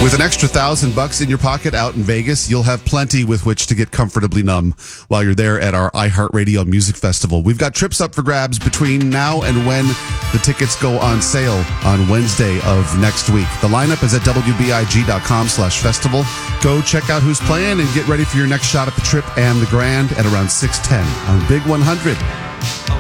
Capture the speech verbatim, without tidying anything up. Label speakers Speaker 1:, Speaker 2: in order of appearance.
Speaker 1: With an extra thousand bucks in your pocket out in Vegas, you'll have plenty with which to get comfortably numb while you're there at our iHeartRadio Music Festival. We've got trips up for grabs between now and when the tickets go on sale on Wednesday of next week. The lineup is at WBIG.com slash festival. Go check out who's playing and get ready for your next shot at the trip and the grand at around six ten on Big one hundred.